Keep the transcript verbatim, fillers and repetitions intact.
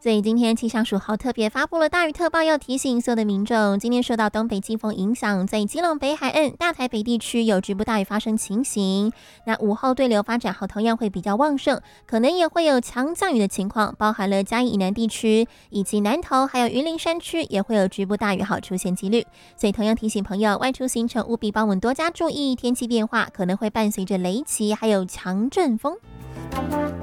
所以今天气象署好特别发布了大雨特报，要提醒所有的民众，今天受到东北季风影响，在基隆北海岸、大台北地区有局部大雨发生情形。那午后对流发展好，同样会比较旺盛，可能也会有强降雨的情况，包含了嘉义以南地区以及南投还有云林山区也会有局部大雨好出现几率。所以同样提醒朋友，外出行程务必帮我们多加注意天气变化，可能会伴随着雷击还有强阵风。